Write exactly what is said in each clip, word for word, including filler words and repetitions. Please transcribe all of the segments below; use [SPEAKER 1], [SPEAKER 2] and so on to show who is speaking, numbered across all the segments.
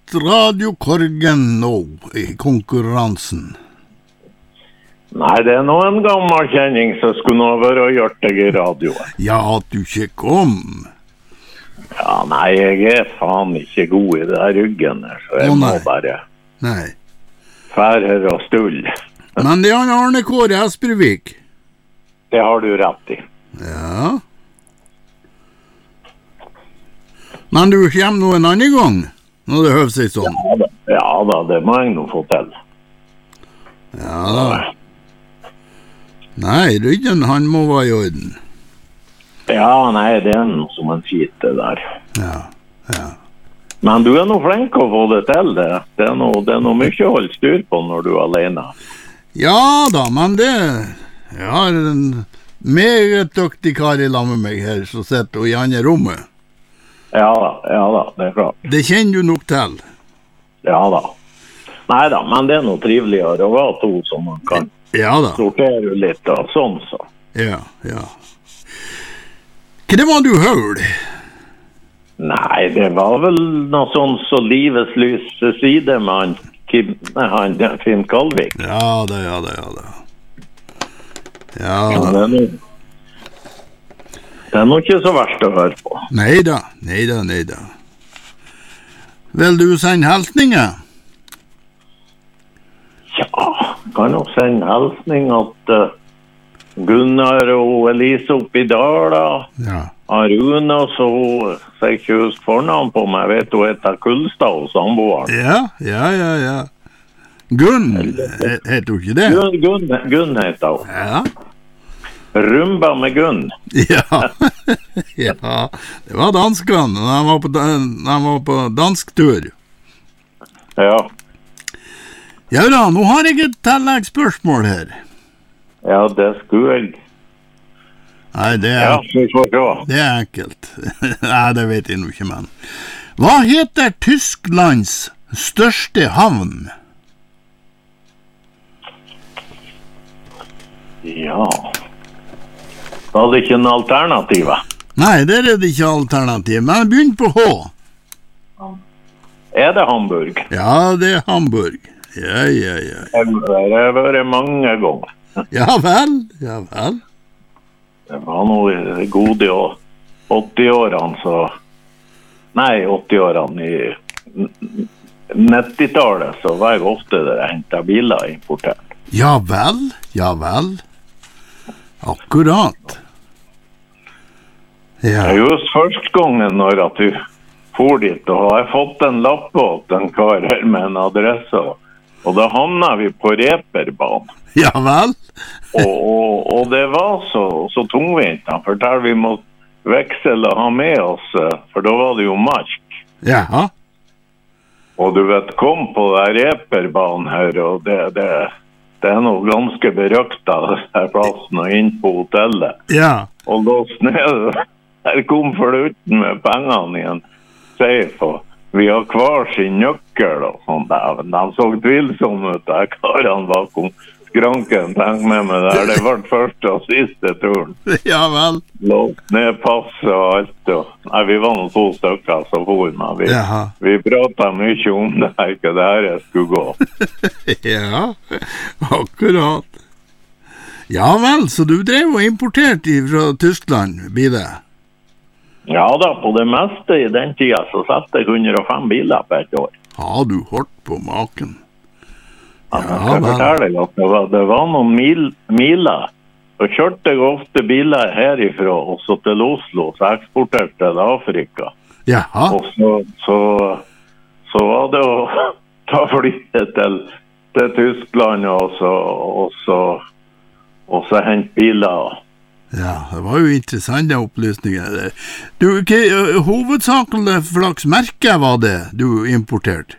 [SPEAKER 1] Radio Korgen nå i konkurransen?
[SPEAKER 2] Nei, det er nå en gammel kjenning som skulle nå være og gjort deg i radioen.
[SPEAKER 1] Ja, at du ikke kom.
[SPEAKER 2] Ja, nei, jeg er faen ikke god i det her ryggen her, så jeg
[SPEAKER 1] Å,
[SPEAKER 2] må
[SPEAKER 1] nei.
[SPEAKER 2] bare
[SPEAKER 1] Nei.
[SPEAKER 2] fære og stulle.
[SPEAKER 1] Men det er han Arne Kåre Espervik.
[SPEAKER 2] Det har du rett i.
[SPEAKER 1] Ja. Men du kommer nå en annen gang, når det høver seg sånn.
[SPEAKER 2] Ja da, ja da, det må jeg nå få til.
[SPEAKER 1] Ja da. Nei, ryggen, han må være i orden.
[SPEAKER 2] Ja, nei, det er noe som en skit det der.
[SPEAKER 1] Ja, ja.
[SPEAKER 2] Men du er nå flink å få det til, det. Det er noe, det er noe mye å holde styr på når du er alene.
[SPEAKER 1] Ja da, men det... Jeg har en meget dyktig kar i lag med meg her, som sitter i andre rommet.
[SPEAKER 2] Ja da, ja da, det er klart.
[SPEAKER 1] Det kjenner du nok til.
[SPEAKER 2] Ja da. Nei da, men det er noe triveligere å være to som man kan
[SPEAKER 1] Ja da.
[SPEAKER 2] sortere litt og sånn, så.
[SPEAKER 1] Ja, ja. Hva det var du hørte?
[SPEAKER 2] Nei, det var vel noe sånn så livets lys side med han, Kim, nei, han Finn Kalvik.
[SPEAKER 1] Ja da, ja da, ja da. Ja
[SPEAKER 2] Ja,
[SPEAKER 1] da.
[SPEAKER 2] det er noe, det er noe ikke så verst å høre på.
[SPEAKER 1] Neida, neida, neida. Vil du sende hilsninger?
[SPEAKER 2] Ja, kan jo sende hilsning at uh, Gunnar og Elise oppe i Dala,
[SPEAKER 1] Ja.
[SPEAKER 2] Arune og så, så jeg ikke husker fornavn på meg, vet du, heter Kullstad og samboeren.
[SPEAKER 1] Ja, ja, ja, ja. Gunn, he- heter du ikke det?
[SPEAKER 2] Gunn, Gunn, Gunn heter hun.
[SPEAKER 1] Ja.
[SPEAKER 2] Rumba med Gunn.
[SPEAKER 1] Ja. Ja, det var danskene, når han var på, dan- når han var på dansk tur.
[SPEAKER 2] Ja,
[SPEAKER 1] Ja da, nå har jeg et tilleggsspørsmål her.
[SPEAKER 2] ja, det skulle jeg.
[SPEAKER 1] Nei, det
[SPEAKER 2] Ja,
[SPEAKER 1] er,
[SPEAKER 2] vi får se.
[SPEAKER 1] det er enkelt. Nei, det vet jeg nå ikke, men. Hva heter Tysklands største havn?
[SPEAKER 2] Ja. Var det ikke en alternativ?
[SPEAKER 1] Nei, der er det ikke alternativ, men begynn på H.
[SPEAKER 2] Er det Hamburg?
[SPEAKER 1] Ja, det er Hamburg. Ja, ja, ja.
[SPEAKER 2] Det har vært mange ganger.
[SPEAKER 1] Ja vel, ja vel.
[SPEAKER 2] Det var noe i det gode og åtti-årene, så... Nei, åtti-årene i nittitallet, så var jeg ofte der jeg hentet biler importert.
[SPEAKER 1] Ja vel, ja vel. Akkurat. Ja,
[SPEAKER 2] Jeg just første gangen når at du for dit, og har jeg fått en lapp på en kar her med en adresse, og da havnet vi på Reperbanen.
[SPEAKER 1] ja vel.
[SPEAKER 2] Og, og, og det var så, så tungvint. Han fortalte vi måtte veksle og ha med oss, eh, for da var det jo mark.
[SPEAKER 1] Ja,
[SPEAKER 2] Og du vet, kom på der Reperbanen her, og det, det, det er noe ganske berøkta der plassen og inn på hotellet.
[SPEAKER 1] ja.
[SPEAKER 2] Og låst ned, der kom fluten med pengene i en safe, og vi har hver sin nøkkel og sånn der. Men de så tvilsomme ut der, karene bakom skranken, tenk med meg der. Det var første og siste turen.
[SPEAKER 1] Ja vel.
[SPEAKER 2] Låst ned passet og alt. Og, nei, vi var noen to stykker som for, men vi,
[SPEAKER 1] Jaha.
[SPEAKER 2] vi pratet mye om det her, ikke det her jeg skulle gå.
[SPEAKER 1] Ja, akkurat. Ja vel, så du drev og importerte fra Tyskland, blir det?
[SPEAKER 2] Ja da, på det meste i den tida så satte jeg hundre og fem biler på et år.
[SPEAKER 1] Har du hørt på maken?
[SPEAKER 2] Ja, jeg
[SPEAKER 1] Ja,
[SPEAKER 2] skal
[SPEAKER 1] vel.
[SPEAKER 2] fortelle deg at det var, det var noen mil, miler. Så kjørte jeg ofte biler herifra, og så til Oslo, så eksporterte til Afrika.
[SPEAKER 1] Jaha,
[SPEAKER 2] Og så, så, så var det å ta flyet til, til Tyskland, og så, og så, og så hente biler.
[SPEAKER 1] ja, det var jo interessante opplysninger. Du, hva hovedsakelig slags merke var det du importerte?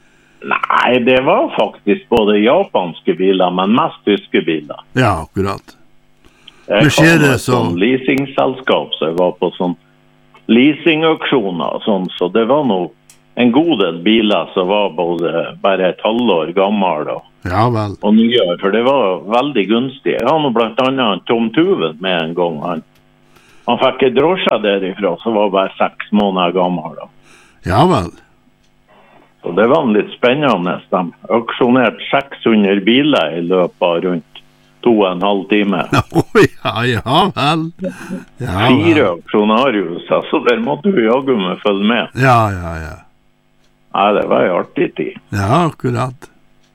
[SPEAKER 2] Nei, det var faktisk både japanske biler, men mest tyske biler.
[SPEAKER 1] Ja, akkurat.
[SPEAKER 2] Jeg
[SPEAKER 1] Men skjer
[SPEAKER 2] kom
[SPEAKER 1] det
[SPEAKER 2] med et
[SPEAKER 1] så-
[SPEAKER 2] sånn leasingselskap, så jeg var på sånn leasingauksjoner og sånn, så det var noe en god del biler som var både bare et halvår gammel og,
[SPEAKER 1] Ja vel.
[SPEAKER 2] og nyere, for det var veldig gunstig. Jeg har nå blant annet Tom Tuven med en gang. Han, han fikk en drosje derifra, som var bare seks måneder gammel. Da.
[SPEAKER 1] Ja vel.
[SPEAKER 2] Så det var litt spennende. De aksjonerte seks hundre biler I løpet av rundt to og en halv time.
[SPEAKER 1] Oh, ja, ja vel. Ja,
[SPEAKER 2] Fire aksjonarius, så der måtte vi jaggu med følge med.
[SPEAKER 1] Ja, ja, ja.
[SPEAKER 2] Ja, det var en artig tid.
[SPEAKER 1] Ja, akkurat.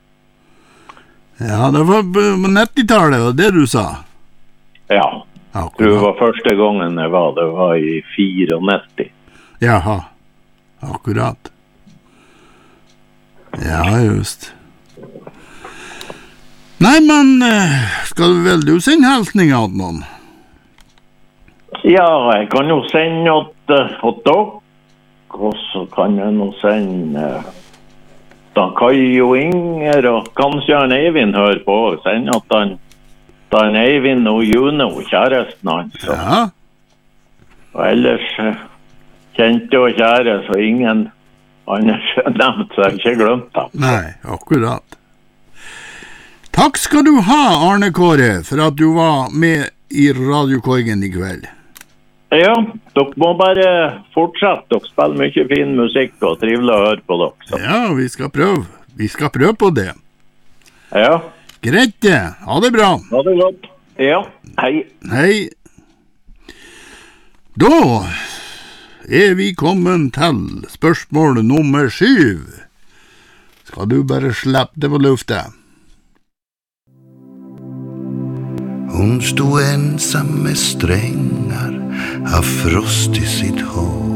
[SPEAKER 1] Ja, det var på nittitallet, var det du sa?
[SPEAKER 2] Ja,
[SPEAKER 1] akkurat.
[SPEAKER 2] det var første gangen jeg var, det var I nittiofire.
[SPEAKER 1] Jaha, akkurat. Ja, just. Nei, men skal du vel du sende hilsninger til noen?
[SPEAKER 2] Ja, jeg kan jo sende åt, åt dere, og så kan jeg nå sende da Kai og Inger, og kanskje han Eivind hører på, og sende at han, da han Eivind og Juno, kjæresten hans.
[SPEAKER 1] Ja.
[SPEAKER 2] Og ellers kjente og kjære, så ingen annars nevnt, så jeg ikke glemt ham.
[SPEAKER 1] Nei, akkurat. Takk skal du ha, Arne Kåre, for at du var med I Radiokorgen I kveld.
[SPEAKER 2] Ja, dere må bare fortsette. Dere spiller mye fin musikk og trivelig å høre på dere. Så.
[SPEAKER 1] Ja, vi skal prøve. Vi skal prøve på det.
[SPEAKER 2] Ja.
[SPEAKER 1] Greit det. Ha det bra.
[SPEAKER 2] Ha det godt. Ja, hei.
[SPEAKER 1] Hei. Da er vi kommet til spørsmål nummer syv. Skal du bare slippe det på luften?
[SPEAKER 3] Hon stod ensam med strängar av frost I sitt hår.